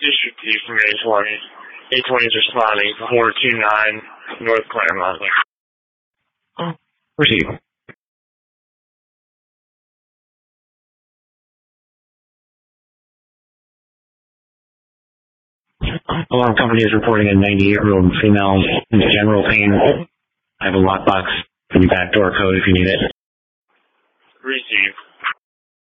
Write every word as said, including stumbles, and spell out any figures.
District D from A twenty. A twenty is responding to four two nine North Claremont. Oh, receive. Alarm company is reporting a ninety-eight-year-old female in general pain. I have a lockbox and backdoor code if you need it. Receive.